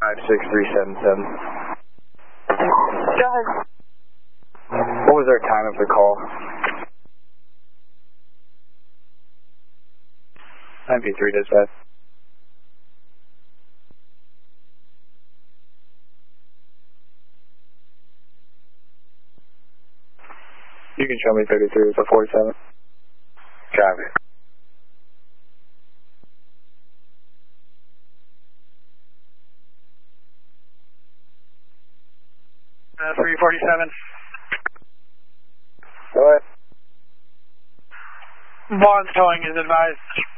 56377. Go ahead. What was our time of the call? 9P3 dispatch. You can show me 33 with a 47. Copy. Uh, 347. Go ahead. Vaughn's towing is advised.